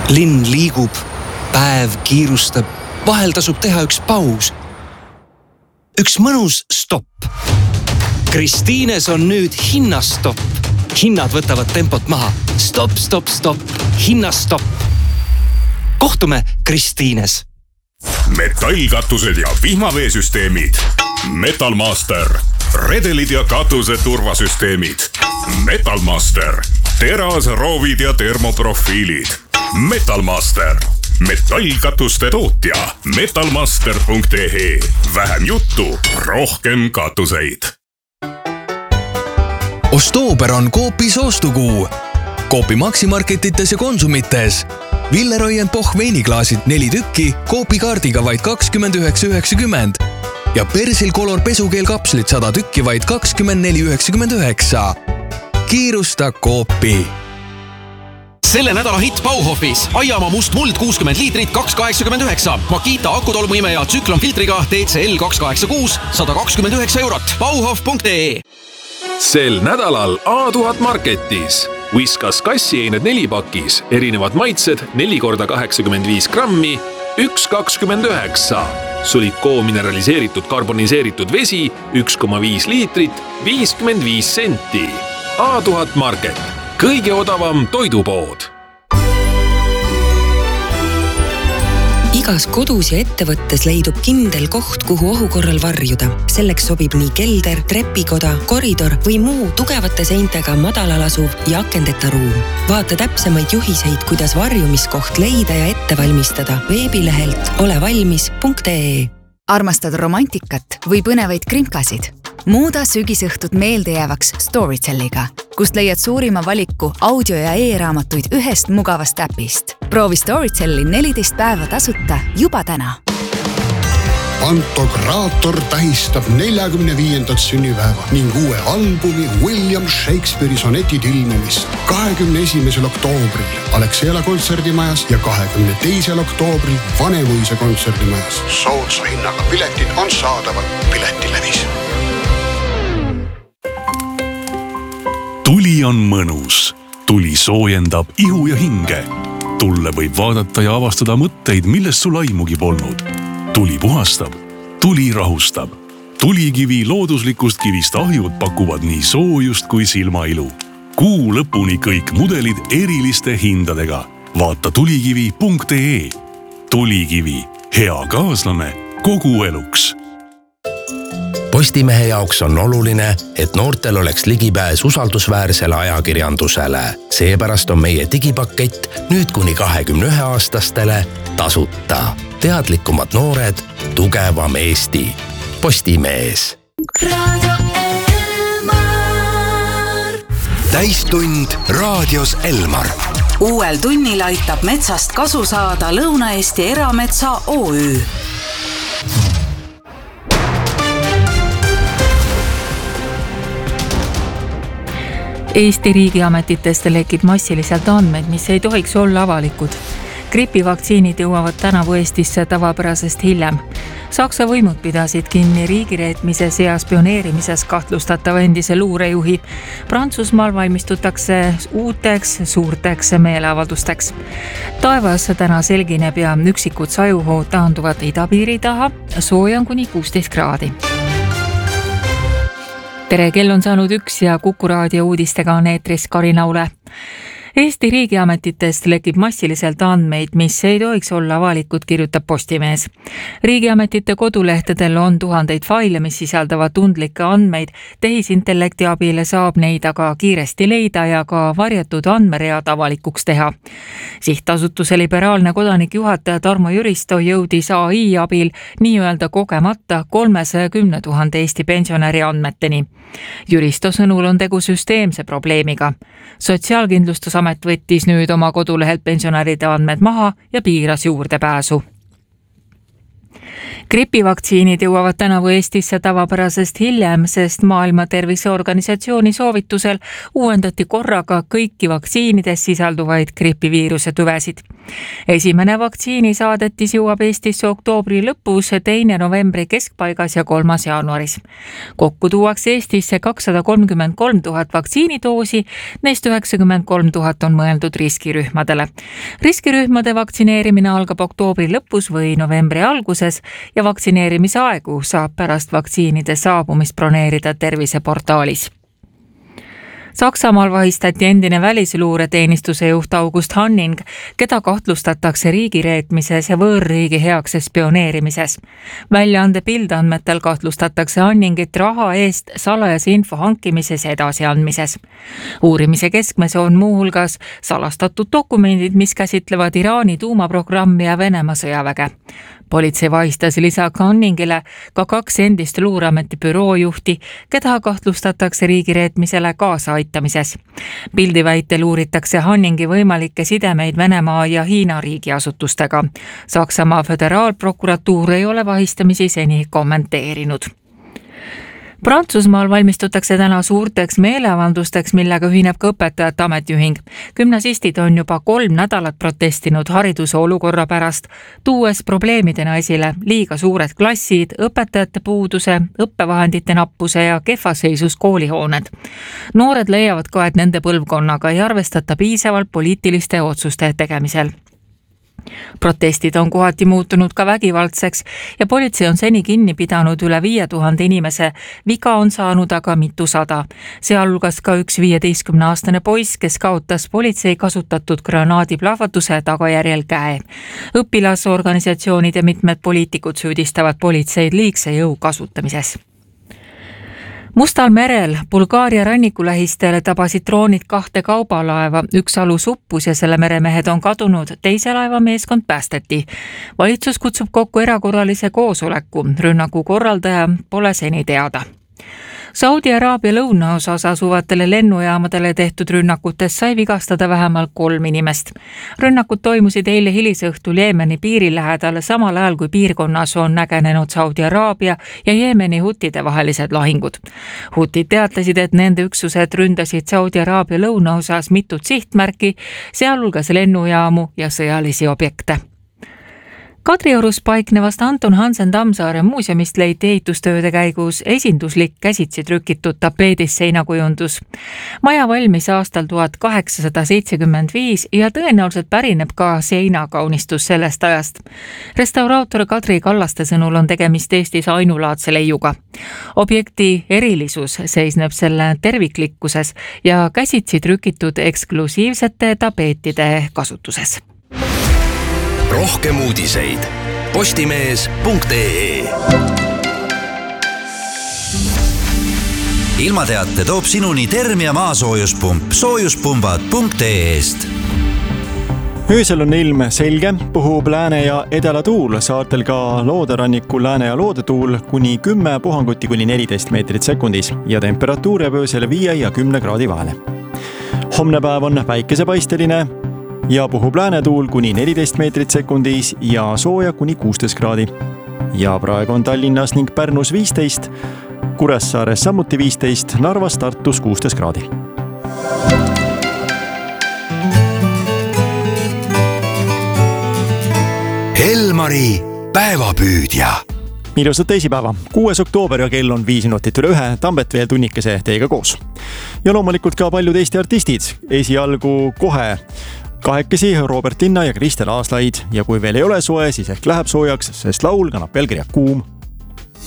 Linn liigub, päev kiirustab, vahel tasub teha üks paus. Üks mõnus stopp. Kristiines on nüüd hinnastopp. Hinnad võtavad tempot maha. Stopp, stopp, stopp. Hinnastopp. Kohtume Kristiines. Metallkatused ja vihmaveesüsteemid. Metalmaster. Redelid ja katuse turvasüsteemid. Metalmaster. Teras, roovid ja termoprofiilid. Metalmaster. Metallkatuste tootja. Metalmaster.ee. Vähem juttu, rohkem katuseid. Ostoober on Coopis ostukuu. Coopi maksimarketites ja konsumites. Villeroy & Boch veiniklaasid 4 tükki Coopi kaardiga vaid 29,90 ja Persil Color pesukeelkapslid 100 tükki vaid 24,99. Kiirusta Coopi. Selle nädala hitt Bauhofis. Aiamaa must muld 60 liitrit 2,89. Makita akutolmuime ja tsüklonfiltriga TCL 286 129 €. Bauhof.ee. Sel nädalal A1000 Marketis. Whiskas kassieined 4 pakis. Erinevad maitsed 4x85 grammi 1,29. Sulikoo mineraliseeritud karboniseeritud vesi 1,5 liitrit 55 senti. A1000 Market. Kõige odavam toidupood. Igas kodus ja ettevõttes leidub kindel koht, kuhu ohu korral varjuda. Selleks sobib nii kelder, trepikoda, koridor või muu tugevate seintega madalal asuv ja akendeta ruum. Vaata täpsemaid juhiseid, kuidas varjumiskoht leida ja ette valmistada veebilehelt olevalmis.ee. Armastad romantikat või põnevaid krimkasid? Muuda sügisõhtud meeldejäävaks Storytelliga, kust leiad suurima valiku audio- ja e-raamatuid ühest mugavast äpist. Proovi Storytelli 14 päeva tasuta juba täna. Pantokraator tähistab 45. sünnipäeva ning uue albumi William Shakespeare'i sonetid ilmumist 21. oktoobril Alexela kontserdimajas ja 22. oktoobril Vanemuise kontserdimajas. Soodsa hinnaga piletid on saadaval Piletilevis. Tuli on mõnus. Tuli soojendab ihu ja hinge. Tulle võib vaadata ja avastada mõtteid, millest sul aimugi polnud. Tuli puhastab. Tuli rahustab. Tulikivi looduslikust kivist ahjud pakuvad nii soojust kui silmailu. Kuu lõpuni kõik mudelid eriliste hindadega. Vaata tulikivi.ee. Tulikivi. Hea kaaslane kogu eluks. Postimehe jaoks on oluline, et noortel oleks ligipääs usaldusväärsele ajakirjandusele. Seepärast on meie digipakett nüüd kuni 21-aastastele tasuta. Teadlikumad noored, tugevam Eesti. Postimees. Täistund raadios Elmar. Uuel tunnil aitab metsast kasu saada Lõuna-Eesti Erametsa OÜ. Eesti riigiametitest lekib massiliselt andmeid, mis ei tohiks olla avalikud. Gripivaktsiinid jõuavad tänavu Eestisse tavapärasest hiljem. Saksa võimud pidasid kinni riigireetmises ja spioneerimises kahtlustatava endise luurejuhi. Prantsusmaal valmistutakse uuteks suurteks meeleavaldusteks. Taevas täna selgineb ja üksikud sajuhood taanduvad idapiiri taha, sooja on kuni 16 kraadi. Tere, kell on saanud 1 ja Kuku raadio uudistega on eetris Karin Aule. Eesti riigiametitest lekib massiliselt andmeid, mis ei tohiks olla avalikud, kirjutab Postimees. Riigiametite kodulehtedel on tuhandeid faile, mis sisaldavad tundlikke andmeid. Tehisintellekti abil saab neid aga kiiresti leida ja ka varjatud andmeread avalikuks teha. Sihtasutuse Liberaalne kodanik juhataja Tarmo Jüristo jõudis AI abil nii-öelda kogemata 310 000 Eesti pensionäri andmeteni. Jüristo sõnul on tegu süsteemse probleemiga. Sotsiaalkindlustusamet võttis nüüd oma kodulehelt pensionäride andmed maha ja piiras juurdepääsu. Gripivaktsiinid jõuavad tänavu Eestisse tavapärasest hiljem, sest Maailma Terviseorganisatsiooni soovitusel uuendati korraga kõiki vaktsiinides sisalduvaid gripiviiruse tüvesid. Esimene vaktsiinisaadetis jõuab Eestisse oktoobri lõpus, 2. novembri keskpaigas ja 3. jaanuaris. Kokku tuuakse Eestisse 233 000 vaktsiinidoosi, neist 93 000 on mõeldud riskirühmadele. Riskirühmade vaktsineerimine algab oktoobri lõpus või novembri alguses ja vaktsineerimise aegu saab pärast vaktsiinide saabumist broneerida terviseportaalis. Saksamaal vahistati endine välisluureteenistuse juht August Hanning, keda kahtlustatakse riigireetmises ja võõrriigi heaks spioneerimises. Väljaande Bildandmetel kahtlustatakse Hanningit raha eest salajase info hankimises ja edasiandmises. Uurimise keskmes on muuhulgas salastatud dokumendid, mis käsitlevad Iraani tuumaprogrammi ja Venemaa sõjaväge. Politsei vahistas lisaks Hanningile ka 2 endist luureameti büroojuhti, keda kahtlustatakse riigireetmisele kaasa aitamises. Bildi väitel uuritakse Hanningi võimalikke sidemeid Venemaa ja Hiina riigiasutustega. Saksamaa föderaalprokuratuur ei ole vahistamisi seni kommenteerinud. Prantsusmaal valmistutakse täna suurteks meeleavaldusteks, millega ühineb ka õpetajate ametiühing. Gümnasistid on juba 3 nädalat protestinud hariduse olukorra pärast, tuues probleemidena esile liiga suured klassid, õpetajate puuduse, õppevahendite nappuse ja kehvaseisus koolihooned. Noored leiavad ka, et nende põlvkonnaga ei arvestata piisavalt poliitiliste otsuste tegemisel. Protestid on kohati muutunud ka vägivaldseks ja politsei on seni kinni pidanud üle 5000 inimese, viga on saanud aga mitusada. Sealhulgas ka üks 15-aastane poiss, kes kaotas politsei kasutatud granaadiplahvatuse tagajärjel käe. Õpilasorganisatsioonid ja mitmed poliitikud süüdistavad politseid liigse jõu kasutamises. Mustal merel Bulgaaria rannikulähistel tabasid droonid 2 kaubalaeva, üks alus uppus ja selle meremehed on kadunud, teise laeva meeskond päästeti. Valitsus kutsub kokku erakorralise koosoleku, rünnaku korraldaja pole seni teada. Saudi Araabia lõunaosas asuvatele lennujaamadele tehtud rünnakutes sai vigastada vähemalt 3 inimest. Rünnakud toimusid eile hilisõhtul Jeemeni piiri lähedal, samal ajal kui piirkonnas on nägenenud Saudi Araabia ja Jeemeni hutide vahelised lahingud. Hutid teatasid, et nende üksused ründasid Saudi Araabia lõunaosas mitut sihtmärki, sealhulgas lennujaamu ja sõjalisi objekte. Kadriorus paiknevast Anton Hansen Tammsaare muuseumist leiti ehitustööde käigus esinduslik käsitsi trükitud tapeedis seinakujundus. Maja valmis aastal 1875 ja tõenäoliselt pärineb ka seinakaunistus sellest ajast. Restauraator Kadri Kallaste sõnul on tegemist Eestis ainulaadse leiuga. Objekti erilisus seisneb selle terviklikkuses ja käsitsi trükitud eksklusiivsete tapeetide kasutuses. Rohkem uudiseid postimees.ee. Ilmateate toob sinuni Termia maasoojuspump soojuspumbad.ee-st. Öösel on ilm selge, puhub lääne- ja edalatuul, saartel ka looderanniku lääne- ja loodetuul kuni 10 puhanguti kuni 14 meetrit sekundis ja temperatuur jääb öösel 5 ja 10 kraadi vahele. Homne päev on päikesepaisteline ja puhub läänetuul kuni 14 meetrit sekundis ja sooja kuni 16 kraadi. Ja praegu on Tallinnas ning Pärnus 15, Kuressaares samuti 15, Narvas, Tartus 16 kraadi. Elmari päevapüüdja. Ilusat teisipäeva. 6. oktoober ja kell on 5 minutit üle 1, Tambet veel tunnikese teiega koos. Ja loomulikult ka paljud Eesti artistid. Esialgu kohe kahekesi Robert Linna ja Kristel Aaslaid ja kui veel ei ole soe, siis ehk läheb soojaks, sest laul kannab pealkirja Kuum.